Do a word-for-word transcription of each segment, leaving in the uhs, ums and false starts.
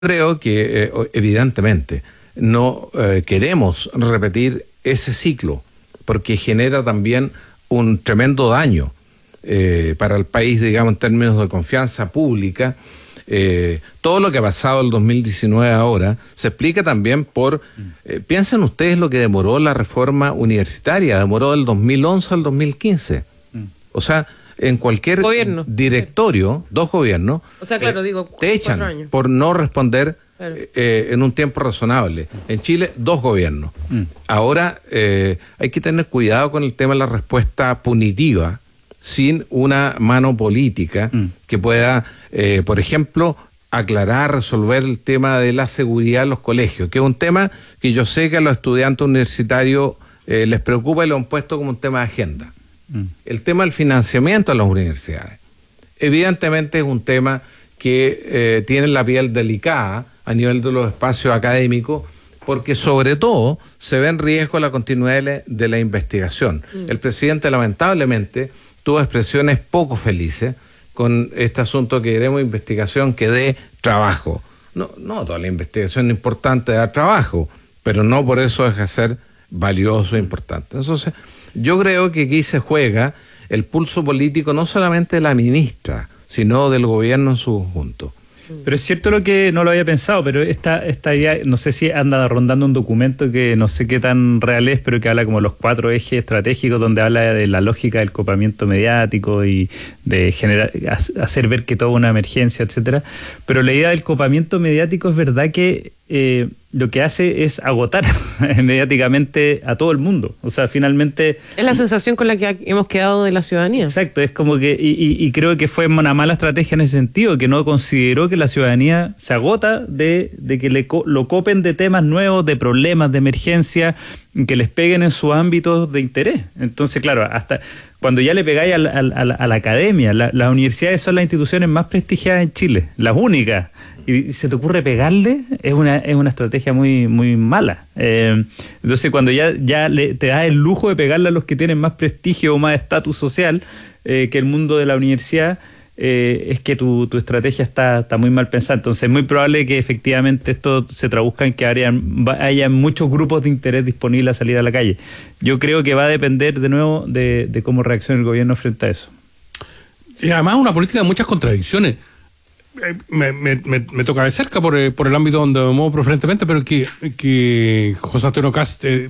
creo que eh, evidentemente no eh, queremos repetir ese ciclo, porque genera también un tremendo daño eh, para el país, digamos, en términos de confianza pública. Eh, todo lo que ha pasado el dos mil diecinueve ahora se explica también por, eh, piensen ustedes lo que demoró la reforma universitaria, demoró del dos mil once al dos mil quince. Mm. O sea, en cualquier gobierno, directorio, sí. dos gobiernos, o sea, claro, eh, digo, te echan años. por no responder claro. eh, en un tiempo razonable. En Chile, dos gobiernos. Mm. Ahora eh, hay que tener cuidado con el tema de la respuesta punitiva, sin una mano política mm. que pueda, eh, por ejemplo, aclarar, resolver el tema de la seguridad en los colegios, que es un tema que yo sé que a los estudiantes universitarios eh, les preocupa y lo han puesto como un tema de agenda. Mm. El tema del financiamiento de las universidades. Evidentemente es un tema que eh, tiene la piel delicada a nivel de los espacios académicos, porque sobre todo se ve en riesgo la continuidad de la, de la investigación. Mm. El presidente lamentablemente tuvo expresiones poco felices con este asunto que queremos investigación que dé trabajo. No, no toda la investigación importante da trabajo, pero no por eso deja de ser valioso e importante. Entonces, yo creo que aquí se juega el pulso político no solamente de la ministra, sino del gobierno en su conjunto. Pero es cierto lo que no lo había pensado, pero esta, esta idea, no sé si anda rondando un documento que no sé qué tan real es, pero que habla como los cuatro ejes estratégicos, donde habla de la lógica del copamiento mediático y de generar, hacer ver que todo es una emergencia, etcétera. Pero la idea del copamiento mediático es verdad que eh, lo que hace es agotar mediáticamente a todo el mundo. O sea, finalmente... Es la sensación con la que hemos quedado de la ciudadanía. Exacto, es como que... Y, y, y creo que fue una mala estrategia en ese sentido, que no consideró que la ciudadanía se agota de, de que le, lo copen de temas nuevos, de problemas, de emergencia, que les peguen en sus ámbitos de interés. Entonces, claro, hasta cuando ya le pegáis a la, a la, a la academia, la, las universidades son las instituciones más prestigiadas en Chile, las únicas, y se te ocurre pegarle, es una es una estrategia muy muy mala. Eh, entonces, cuando ya, ya le, te das el lujo de pegarle a los que tienen más prestigio o más estatus social eh, que el mundo de la universidad, eh, es que tu, tu estrategia está, está muy mal pensada. Entonces, es muy probable que efectivamente esto se traduzca en que hayan, haya muchos grupos de interés disponibles a salir a la calle. Yo creo que va a depender de nuevo de, de cómo reaccione el gobierno frente a eso. Y además una política de muchas contradicciones. Me, me, me, me toca de cerca por, por el ámbito donde me muevo preferentemente, pero que, que José Antonio Kast eh,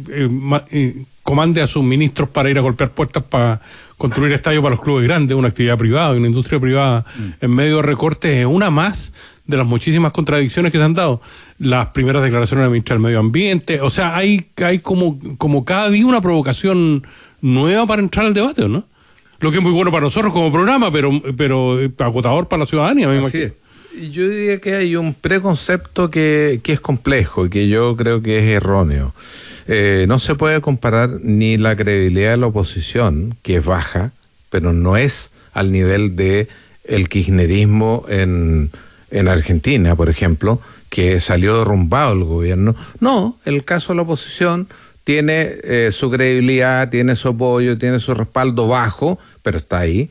eh, comande a sus ministros para ir a golpear puertas para construir estadios para los clubes grandes, una actividad privada, una industria privada mm. en medio de recortes, es una más de las muchísimas contradicciones que se han dado. Las primeras declaraciones del ministro del Medio Ambiente, o sea, hay, hay como, como cada día una provocación nueva para entrar al debate, ¿no? Lo que es muy bueno para nosotros como programa, pero pero agotador para la ciudadanía, me imagino. Así es. Yo diría que hay un preconcepto que, que es complejo y que yo creo que es erróneo. Eh, no se puede comparar ni la credibilidad de la oposición, que es baja, pero no es al nivel de el kirchnerismo en, en Argentina, por ejemplo, que salió derrumbado el gobierno. No, el caso de la oposición tiene eh, su credibilidad, tiene su apoyo, tiene su respaldo bajo, pero está ahí.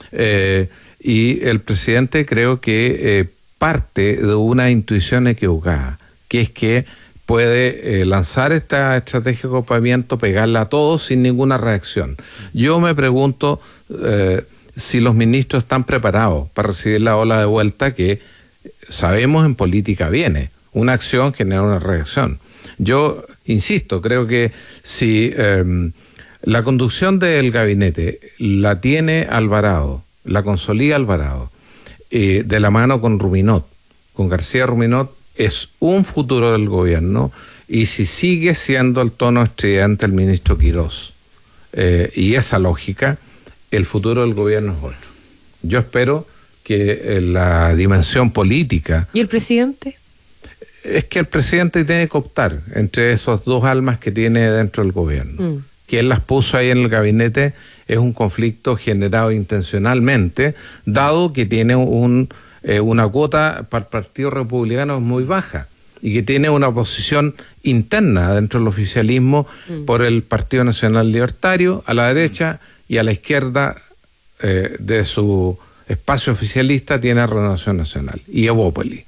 Eh, y el presidente creo que eh, parte de una intuición equivocada, que es que puede eh, lanzar esta estrategia de copamiento, pegarla a todos sin ninguna reacción. Yo me pregunto eh, si los ministros están preparados para recibir la ola de vuelta que sabemos en política viene. Una acción genera una reacción. Yo insisto, creo que si eh, la conducción del gabinete la tiene Alvarado, la consolida Alvarado, eh, de la mano con Ruminot, con García Ruminot, es un futuro del gobierno, y si sigue siendo el tono estridente el ministro Quirós, eh, y esa lógica, el futuro del gobierno es otro. Yo espero que eh, la dimensión política... ¿Y el presidente? Es que el presidente tiene que optar entre esos dos almas que tiene dentro del gobierno. Mm. Que él las puso ahí en el gabinete es un conflicto generado intencionalmente, dado que tiene un, eh, una cuota para el Partido Republicano muy baja y que tiene una posición interna dentro del oficialismo mm. por el Partido Nacional Libertario, a la derecha, y a la izquierda eh, de su espacio oficialista tiene a Renovación Nacional y Evópoli.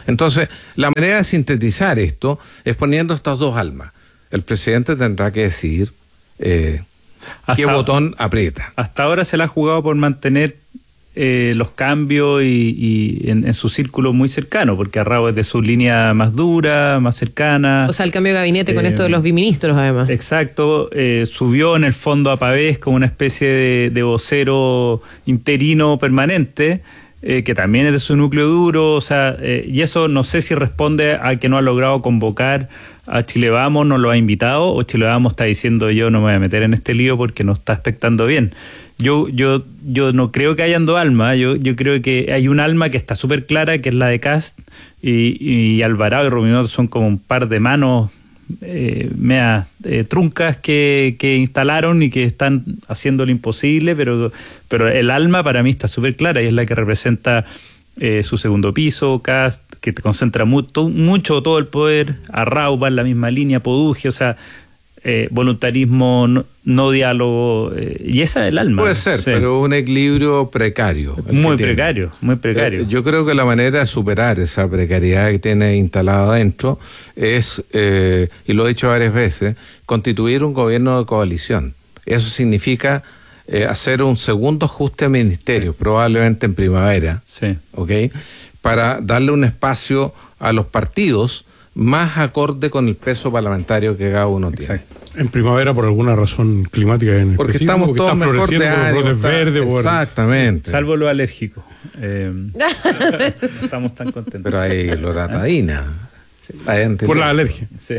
Entonces, la manera de sintetizar esto es poniendo estas dos almas. El presidente tendrá que decidir eh, qué Hasta- botón aprieta. Hasta ahora se la ha jugado por mantener eh, los cambios y, y en, en su círculo muy cercano, porque Arrao es de su línea más dura, más cercana. O sea, el cambio de gabinete con Eh, esto de los biministros, además. Exacto, eh, subió en el fondo a Pavés como una especie de, de vocero interino permanente, eh, que también es de su núcleo duro, o sea, eh, y eso no sé si responde a que no ha logrado convocar a Chile Vamos, no lo ha invitado, o Chile Vamos está diciendo yo no me voy a meter en este lío porque no está expectando bien. Yo, yo, yo no creo que hayan dos almas, yo, yo creo que hay un alma que está súper clara, que es la de Kast, y, y Alvarado y Ruminot son como un par de manos eh, mea, eh, truncas que, que instalaron y que están haciendo lo imposible, pero, pero el alma para mí está súper clara y es la que representa eh, su segundo piso, Kast, que te concentra mucho, mucho todo el poder, Arrau va en la misma línea, Poduje, o sea, eh, voluntarismo, no, no diálogo, eh, y esa es el alma. Puede ser, Sí. pero un equilibrio precario. el Muy que tiene. precario, muy precario. Eh, yo creo que la manera de superar esa precariedad que tiene instalada adentro es, eh, y lo he dicho varias veces, constituir un gobierno de coalición. Eso significa eh, hacer un segundo ajuste a ministerios, probablemente en primavera, Sí. ¿ok? Para darle un espacio a los partidos más acorde con el peso parlamentario que cada uno tiene. Exacto. En primavera por alguna razón climática en Porque específico, estamos porque todos está mejor de floreciendo con ánimo, brotes está- verdes. por- Exactamente. Salvo lo alérgico. Eh, no estamos tan contentos. Pero hay loratadina. Hay anti- por la alergia. Sí.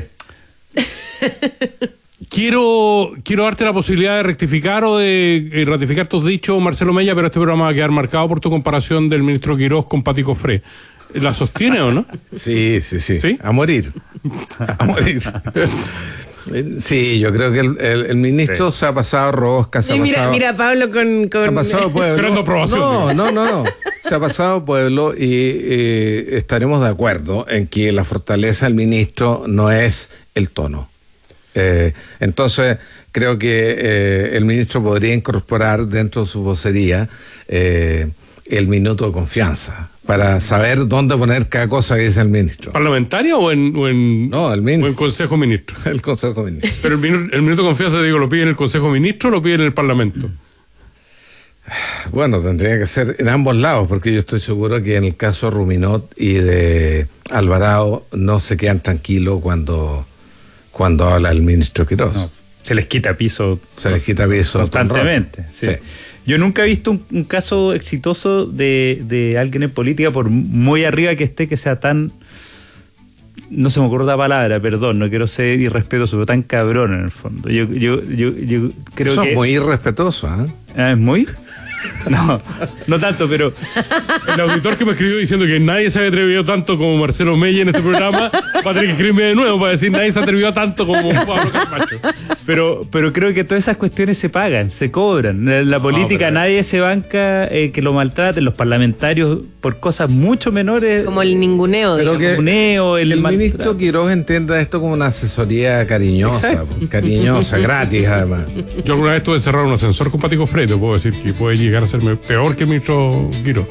Quiero, quiero darte la posibilidad de rectificar o de eh, ratificar tus dichos, Marcelo Mella, pero este programa va a quedar marcado por tu comparación del ministro Quirós con Pati Cofré. ¿La sostiene o no? Sí, sí, sí, ¿Sí? A morir. A morir. Eh, Sí, yo creo que el, el- el ministro se ha pasado rosca, se Sí, ha mira, pasado. mira a Pablo con... Se ha con... pasado pueblo. Esperando aprobación, No, digo. no, no, no. Se ha pasado pueblo y eh, estaremos de acuerdo en que la fortaleza del ministro no es el tono. Eh, entonces, creo que eh, el ministro podría incorporar dentro de su vocería eh, el minuto de confianza para saber dónde poner cada cosa que dice el ministro. ¿Parlamentaria o en, o en, No, el o ministro. en Consejo Ministro? El Consejo de Ministros. Pero el minuto, el minuto de confianza, digo, ¿lo pide en el Consejo Ministro o lo pide en el Parlamento? Bueno, tendría que ser en ambos lados, porque yo estoy seguro que en el caso de Ruminot y de Alvarado no se quedan tranquilos cuando, cuando habla el ministro Quirós. No, se les quita piso. Se les quita piso constantemente. todo el rato. Sí. Sí. Yo nunca he visto un, un caso exitoso de, de alguien en política, por muy arriba que esté, que sea tan. No se me ocurre la palabra, perdón, no quiero ser irrespetuoso, pero tan cabrón en el fondo. Yo, yo, yo, yo creo Eso que. es muy irrespetuoso, ¿eh? Ah, ¿es muy? No, no tanto, pero. El auditor que me escribió diciendo que nadie se había atrevido tanto como Marcelo Mella en este programa va a tener que escribirme de nuevo para decir nadie se ha atrevido tanto como Pablo Carpacho. Pero, pero creo que todas esas cuestiones se pagan, se cobran. En la política pero- nadie se banca eh, que lo maltraten, los parlamentarios por cosas mucho menores. Como el ninguneo, Pero digamos. que ninguneo, el el maltrato. ministro Quiroz entienda esto como una asesoría cariñosa, Exacto. cariñosa, gratis además. Yo alguna vez estuve encerrado en un ascensor con Pati Cofré, te puedo decir que puede llegar a serme peor que el ministro Quiro.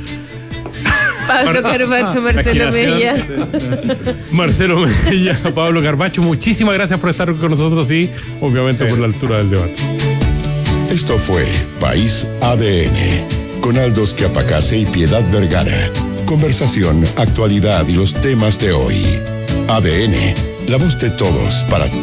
Pablo Carpacho, Marcelo Mella. Marcelo Mella, Pablo Carpacho, muchísimas gracias por estar con nosotros y obviamente por la altura del debate. Esto fue País A D N, con Aldos Chiapacase y Piedad Vergara. Conversación, actualidad y los temas de hoy. A D N, la voz de todos para